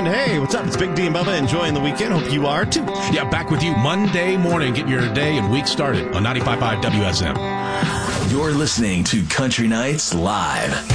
And hey, what's up? It's Big D and Bubba enjoying the weekend. Hope you are too. Yeah, back with you Monday morning. Get your day and week started on 95.5 WSM. You're listening to Country Nights Live.